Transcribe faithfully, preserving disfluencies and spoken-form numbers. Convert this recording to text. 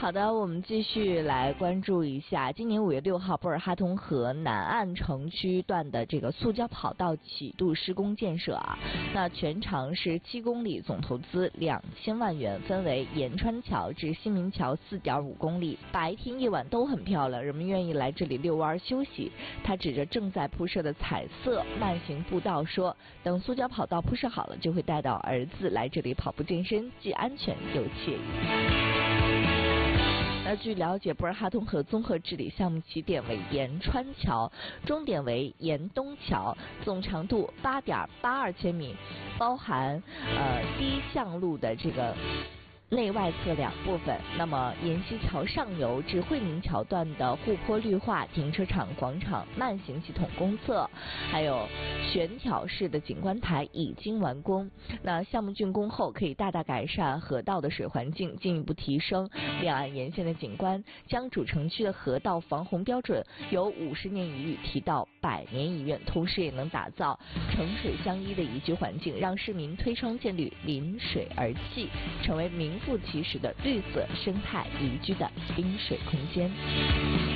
好的，我们继续来关注一下，今年五月六号，博尔哈通河南岸城区段的这个塑胶跑道启度施工建设啊，那全长是七公里，总投资两千万元，分为延川桥至新民桥四点五公里，白天夜晚都很漂亮，人们愿意来这里遛弯休息。他指着正在铺设的彩色慢行步道说，等塑胶跑道铺设好了，就会带到儿子来这里跑步健身，既安全又惬意。那据了解，博尔哈通河综合治理项目起点为延川桥，终点为延东桥，总长度八点八二千米，包含呃第一项路的这个内外侧两部分。那么延西桥上游至惠宁桥段的护坡绿化、停车场、广场、慢行系统公测，还有悬挑式的景观台已经完工。那项目竣工后，可以大大改善河道的水环境，进一步提升两岸沿线的景观，将主城区的河道防洪标准由五十年一遇提到百年一遇，同时也能打造城水相依的宜居环境，让市民推窗见绿，临水而憩，成为名副其实的绿色生态宜居的滨水空间。